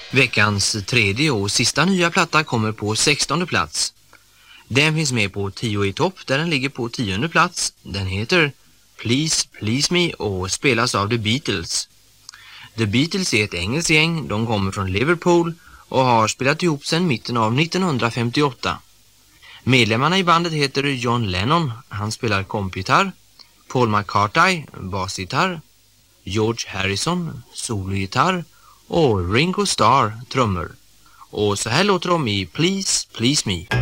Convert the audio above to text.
Veckans tredje och sista nya platta kommer på 16:e plats. Den finns med på 10 i topp där den ligger på 10:e plats. Den heter Please Please Me och spelas av The Beatles. The Beatles är ett engelskt gäng, de kommer från Liverpool och har spelat ihop sedan mitten av 1958. Medlemmarna i bandet heter John Lennon, han spelar kompgitarr, Paul McCartney, basgitarr, George Harrison, sologitarr och Ringo Starr, trummor. Och så här låter de i Please Please Me.